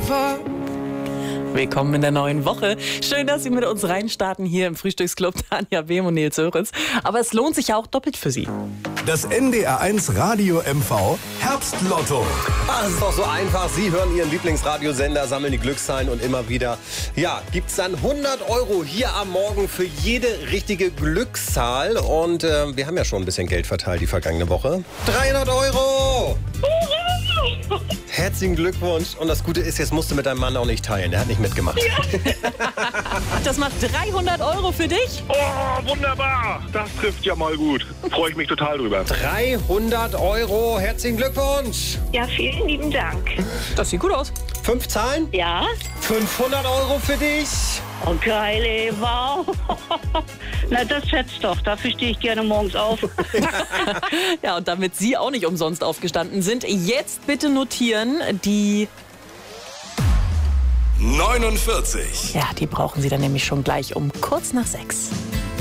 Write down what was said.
Willkommen in der neuen Woche. Schön, dass Sie mit uns reinstarten hier im Frühstücksclub. Tanja Behm und Nils Höritz. Aber es lohnt sich ja auch doppelt für Sie. Das NDR1 Radio MV Herbstlotto. Ach, das ist doch so einfach. Sie hören Ihren Lieblingsradiosender, sammeln die Glückszahlen und immer wieder, ja, gibt's dann 100 € hier am Morgen für jede richtige Glückszahl. Und wir haben ja schon ein bisschen Geld verteilt die vergangene Woche. 300 €! Herzlichen Glückwunsch. Und das Gute ist, jetzt musst du mit deinem Mann auch nicht teilen. Der hat nicht mitgemacht. Ja. Das macht 300 € für dich. Oh, wunderbar. Das trifft ja mal gut. Freue ich mich total drüber. 300 €. Herzlichen Glückwunsch. Ja, vielen lieben Dank. Das sieht gut aus. 5 Zahlen? Ja? 500 € für dich. Oh, geil, ey, wow. Na, das schätzt doch. Dafür stehe ich gerne morgens auf. Ja, und damit Sie auch nicht umsonst aufgestanden sind, jetzt bitte notieren, die 49. Ja, die brauchen Sie dann nämlich schon gleich um kurz nach 6.